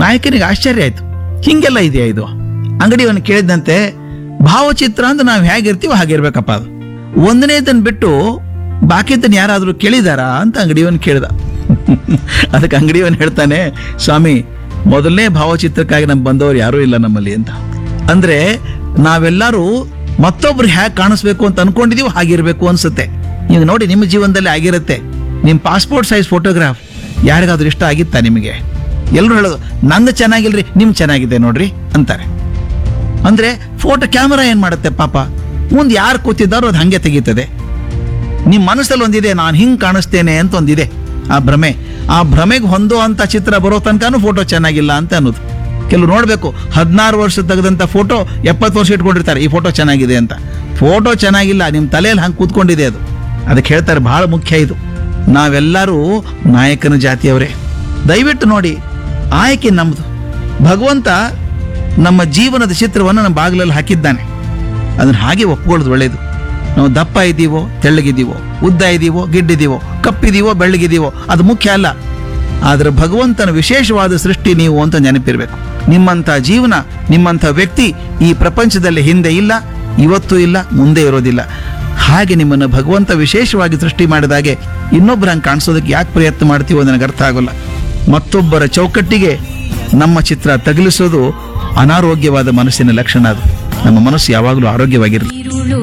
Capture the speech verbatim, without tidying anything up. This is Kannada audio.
ನಾಯಕನಿಗೆ ಆಶ್ಚರ್ಯ ಆಯ್ತು, ಹಿಂಗೆಲ್ಲ ಇದೆಯಾ ಇದು? ಅಂಗಡಿಯವನು ಕೇಳಿದಂತೆ, ಭಾವಚಿತ್ರ ಅಂತ ನಾವು ಹೇಗಿರ್ತೀವೋ ಹಾಗಿರ್ಬೇಕಪ್ಪ ಅದು. ಒಂದನೇದನ್ನ ಬಿಟ್ಟು ಬಾಕಿದನ್ನ ಯಾರಾದರೂ ಕೇಳಿದಾರಾ ಅಂತ ಅಂಗಡಿಯವನು ಕೇಳಿದ. ಅದಕ್ಕೆ ಅಂಗಡಿಯವನು ಹೇಳ್ತಾನೆ, ಸ್ವಾಮಿ, ಮೊದಲನೇ ಭಾವಚಿತ್ರಕ್ಕಾಗಿ ನಮ್ಗೆ ಬಂದವರು ಯಾರೂ ಇಲ್ಲ ನಮ್ಮಲ್ಲಿ ಅಂತ. ಅಂದ್ರೆ ನಾವೆಲ್ಲರೂ ಮತ್ತೊಬ್ರು ಹೇಗೆ ಕಾಣಿಸ್ಬೇಕು ಅಂತ ಅನ್ಕೊಂಡಿದೀವೋ ಹಾಗಿರ್ಬೇಕು ಅನ್ಸುತ್ತೆ. ಈಗ ನೋಡಿ, ನಿಮ್ಮ ಜೀವನದಲ್ಲಿ ಆಗಿರುತ್ತೆ, ನಿಮ್ಮ ಪಾಸ್ಪೋರ್ಟ್ ಸೈಜ್ ಫೋಟೋಗ್ರಾಫ್ ಯಾರಿಗಾದ್ರೂ ಇಷ್ಟ ಆಗಿತ್ತಾ ನಿಮಗೆ? ಎಲ್ಲರೂ ಹೇಳೋದು, ನಂದು ಚೆನ್ನಾಗಿಲ್ರಿ, ನಿಮ್ ಚೆನ್ನಾಗಿದೆ ನೋಡ್ರಿ ಅಂತಾರೆ. ಅಂದ್ರೆ ಫೋಟೋ ಕ್ಯಾಮರಾ ಏನ್ ಮಾಡುತ್ತೆ ಪಾಪ, ಮುಂದೆ ಯಾರು ಕೂತಿದ್ದಾರೋ ಅದು ಹಂಗೆ ತೆಗೀತದೆ. ನಿಮ್ಮ ಮನಸ್ಸಲ್ಲಿ ಒಂದಿದೆ, ನಾನು ಹಿಂಗೆ ಕಾಣಿಸ್ತೇನೆ ಅಂತ ಒಂದಿದೆ, ಆ ಭ್ರಮೆ. ಆ ಭ್ರಮೆಗೆ ಹೊಂದೋ ಅಂತ ಚಿತ್ರ ಬರೋ ತನಕನೂ ಫೋಟೋ ಚೆನ್ನಾಗಿಲ್ಲ ಅಂತ ಅನ್ನೋದು. ಕೆಲವು ನೋಡಬೇಕು, ಹದಿನಾರು ವರ್ಷ ತೆಗೆದಂಥ ಫೋಟೋ ಎಪ್ಪತ್ತು ವರ್ಷ ಇಟ್ಕೊಂಡಿರ್ತಾರೆ, ಈ ಫೋಟೋ ಚೆನ್ನಾಗಿದೆ ಅಂತ. ಫೋಟೋ ಚೆನ್ನಾಗಿಲ್ಲ, ನಿಮ್ಮ ತಲೆಯಲ್ಲಿ ಹಂಗೆ ಕೂತ್ಕೊಂಡಿದೆ ಅದು. ಅದಕ್ಕೆ ಹೇಳ್ತಾರೆ, ಬಹಳ ಮುಖ್ಯ ಇದು. ನಾವೆಲ್ಲರೂ ನಾಯಕನ ಜಾತಿಯವರೇ. ದಯವಿಟ್ಟು ನೋಡಿ, ಆಯ್ಕೆ ನಮ್ಮದು. ಭಗವಂತ ನಮ್ಮ ಜೀವನದ ಚಿತ್ರವನ್ನು ನಮ್ಮ ಬಾಗಿಲಲ್ಲಿ ಹಾಕಿದ್ದಾನೆ, ಅದನ್ನು ಹಾಗೆ ಒಪ್ಕೊಳ್ಳೋದು ಒಳ್ಳೇದು. ನಾವು ದಪ್ಪ ಇದ್ದೀವೋ ತೆಳ್ಳಗಿದ್ದೀವೋ, ಉದ್ದ ಇದ್ದೀವೋ ಗಿಡ್ಡಿದ್ದೀವೋ, ಕಪ್ಪಿದ್ದೀವೋ ಬೆಳ್ಳಗಿದ್ದೀವೋ ಅದು ಮುಖ್ಯ ಅಲ್ಲ. ಆದರೆ ಭಗವಂತನ ವಿಶೇಷವಾದ ಸೃಷ್ಟಿ ನೀವು ಅಂತ ನೆನಪಿರಬೇಕು. ನಿಮ್ಮಂಥ ಜೀವನ, ನಿಮ್ಮಂಥ ವ್ಯಕ್ತಿ ಈ ಪ್ರಪಂಚದಲ್ಲಿ ಹಿಂದೆ ಇಲ್ಲ, ಇವತ್ತೂ ಇಲ್ಲ, ಮುಂದೆ ಇರೋದಿಲ್ಲ. ಹಾಗೆ ನಿಮ್ಮನ್ನು ಭಗವಂತ ವಿಶೇಷವಾಗಿ ಸೃಷ್ಟಿ ಮಾಡಿದಾಗೆ ಇನ್ನೊಬ್ಬರ ಹಂಗೆ ಕಾಣಿಸೋದಕ್ಕೆ ಯಾಕೆ ಪ್ರಯತ್ನ ಮಾಡ್ತೀವೋ ನನಗೆ ಅರ್ಥ ಆಗೋಲ್ಲ. ಮತ್ತೊಬ್ಬರ ಚೌಕಟ್ಟಿಗೆ ನಮ್ಮ ಚಿತ್ರ ತಗಲಿಸೋದು ಅನಾರೋಗ್ಯವಾದ ಮನಸ್ಸಿನ ಲಕ್ಷಣ. ಅದು ನಮ್ಮ ಮನಸ್ಸು ಯಾವಾಗಲೂ ಆರೋಗ್ಯವಾಗಿರಲಿ.